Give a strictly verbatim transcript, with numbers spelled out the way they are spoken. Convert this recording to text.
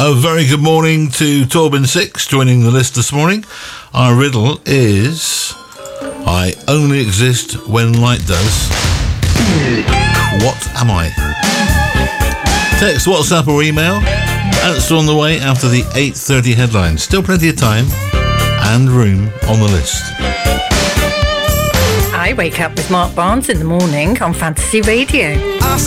A very good morning to Torben Six joining the list this morning. Our riddle is: I only exist when light does. What am I? Text, WhatsApp or email. Answer on the way after the eight thirty headlines. Still plenty of time and room on the list. I wake up with Mark Barnes in the morning on Fantasy Radio.